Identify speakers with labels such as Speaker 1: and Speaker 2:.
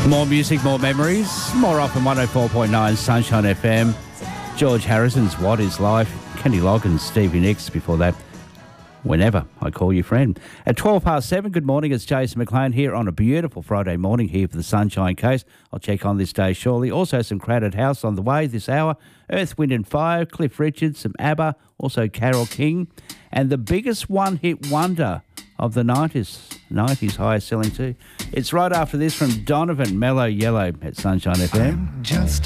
Speaker 1: More music, more memories, more often 104.9 Sunshine FM. George Harrison's What Is Life? Kenny Loggins, Stevie Nicks before that. Whenever I Call You Friend. At 7:12, good morning. It's Jason McLean here on a beautiful Friday morning here for the Sunshine Coast. I'll check on this day shortly. Also some Crowded House on the way this hour. Earth, Wind and Fire, Cliff Richard, some ABBA, also Carole King. And the biggest one-hit wonder of the 90s highest selling too. It's right after this from Donovan, Mellow Yellow at Sunshine FM.